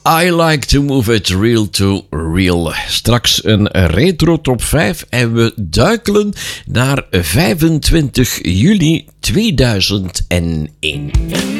I Like to Move It Real to Real. Straks een retro top 5 en we duikelen naar 25 juli 2001.